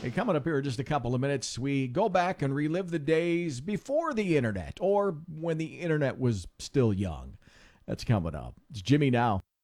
Hey, coming up here in just a couple of minutes, we go back and relive the days before the internet or when the internet was still young. That's coming up. It's Jimmy Now.